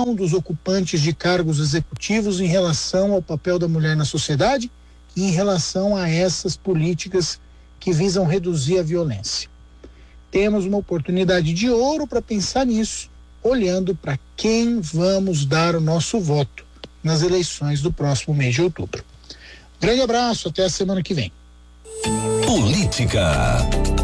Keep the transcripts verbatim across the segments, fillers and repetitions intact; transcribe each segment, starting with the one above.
visão dos ocupantes de cargos executivos em relação ao papel da mulher na sociedade e em relação a essas políticas que visam reduzir a violência. Temos uma oportunidade de ouro para pensar nisso, olhando para quem vamos dar o nosso voto nas eleições do próximo mês de outubro. Grande abraço, até a semana que vem. Política.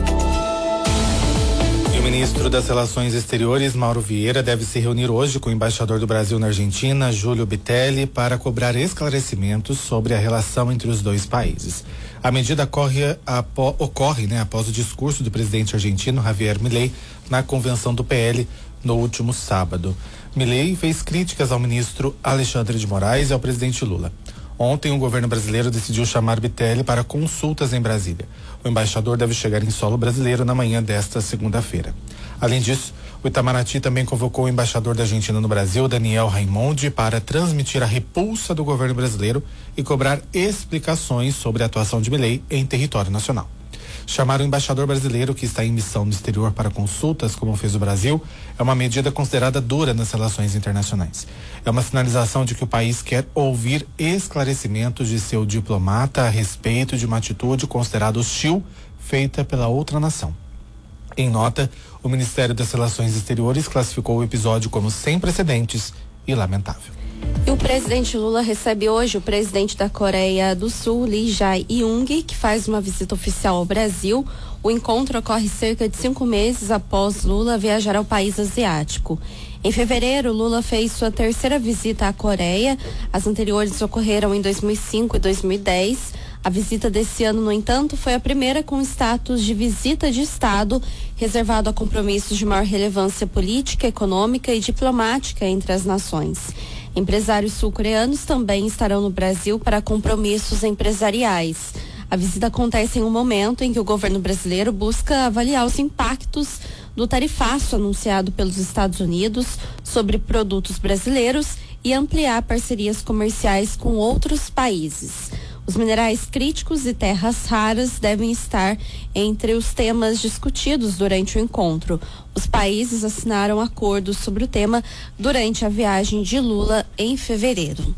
E o ministro das Relações Exteriores, Mauro Vieira, deve se reunir hoje com o embaixador do Brasil na Argentina, Júlio Bitelli, para cobrar esclarecimentos sobre a relação entre os dois países. A medida corre, apo, ocorre né, após o discurso do presidente argentino, Javier Milei, na convenção do P L no último sábado. Milei fez críticas ao ministro Alexandre de Moraes e ao presidente Lula. Ontem, o governo brasileiro decidiu chamar Bitelli para consultas em Brasília. O embaixador deve chegar em solo brasileiro na manhã desta segunda-feira. Além disso, o Itamaraty também convocou o embaixador da Argentina no Brasil, Daniel Raimondi, para transmitir a repulsa do governo brasileiro e cobrar explicações sobre a atuação de Milei em território nacional. Chamar o embaixador brasileiro que está em missão no exterior para consultas, como fez o Brasil, é uma medida considerada dura nas relações internacionais. É uma sinalização de que o país quer ouvir esclarecimentos de seu diplomata a respeito de uma atitude considerada hostil feita pela outra nação. Em nota, o Ministério das Relações Exteriores classificou o episódio como sem precedentes e lamentável. E o presidente Lula recebe hoje o presidente da Coreia do Sul, Lee Jae-yong, que faz uma visita oficial ao Brasil. O encontro ocorre cerca de cinco meses após Lula viajar ao país asiático. Em fevereiro, Lula fez sua terceira visita à Coreia. As anteriores ocorreram em dois mil e cinco e dois mil e dez. A visita desse ano, no entanto, foi a primeira com status de visita de Estado, reservado a compromissos de maior relevância política, econômica e diplomática entre as nações. Empresários sul-coreanos também estarão no Brasil para compromissos empresariais. A visita acontece em um momento em que o governo brasileiro busca avaliar os impactos do tarifaço anunciado pelos Estados Unidos sobre produtos brasileiros e ampliar parcerias comerciais com outros países. Os minerais críticos e terras raras devem estar entre os temas discutidos durante o encontro. Os países assinaram acordos sobre o tema durante a viagem de Lula em fevereiro.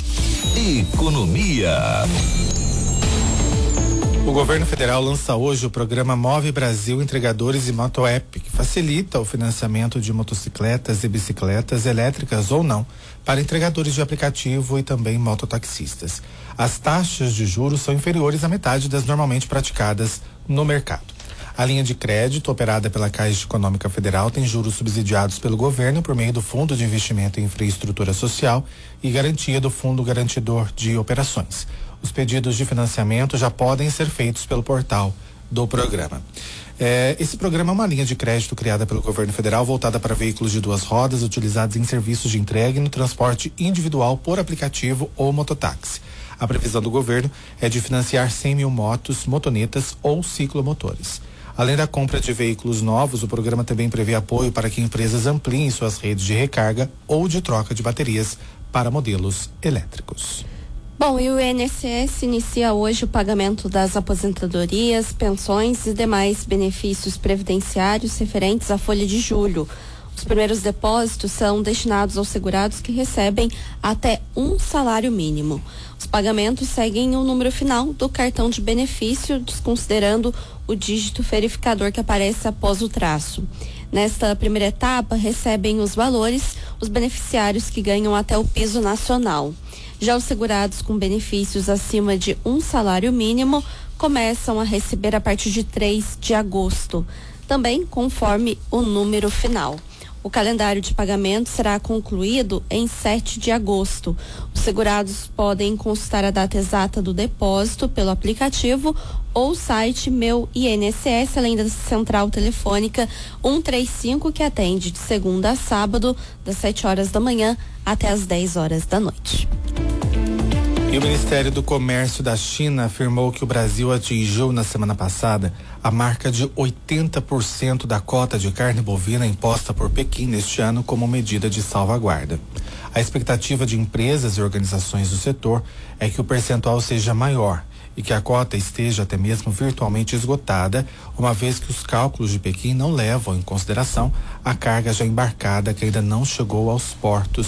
Economia. O governo federal lança hoje o programa Move Brasil Entregadores e Motoapp, que facilita o financiamento de motocicletas e bicicletas elétricas ou não para entregadores de aplicativo e também mototaxistas. As taxas de juros são inferiores à metade das normalmente praticadas no mercado. A linha de crédito operada pela Caixa Econômica Federal tem juros subsidiados pelo governo por meio do Fundo de Investimento em Infraestrutura Social e garantia do Fundo Garantidor de Operações. Os pedidos de financiamento já podem ser feitos pelo portal do programa. É, esse programa é uma linha de crédito criada pelo governo federal voltada para veículos de duas rodas utilizados em serviços de entrega e no transporte individual por aplicativo ou mototáxi. A previsão do governo é de financiar cem mil motos, motonetas ou ciclomotores. Além da compra de veículos novos, o programa também prevê apoio para que empresas ampliem suas redes de recarga ou de troca de baterias para modelos elétricos. Bom, e o I N S S inicia hoje o pagamento das aposentadorias, pensões e demais benefícios previdenciários referentes à folha de julho. Os primeiros depósitos são destinados aos segurados que recebem até um salário mínimo. Os pagamentos seguem o número final do cartão de benefício, desconsiderando o dígito verificador que aparece após o traço. Nesta primeira etapa, recebem os valores os beneficiários que ganham até o piso nacional. Já os segurados com benefícios acima de um salário mínimo começam a receber a partir de três de agosto, também conforme o número final. O calendário de pagamento será concluído em sete de agosto. Os segurados podem consultar a data exata do depósito pelo aplicativo ou site Meu I N S S, além da central telefônica cento e trinta e cinco, que atende de segunda a sábado, das sete horas da manhã até as dez horas da noite. E o Ministério do Comércio da China afirmou que o Brasil atingiu na semana passada a marca de oitenta por cento da cota de carne bovina imposta por Pequim neste ano como medida de salvaguarda. A expectativa de empresas e organizações do setor é que o percentual seja maior e que a cota esteja até mesmo virtualmente esgotada, uma vez que os cálculos de Pequim não levam em consideração a carga já embarcada que ainda não chegou aos portos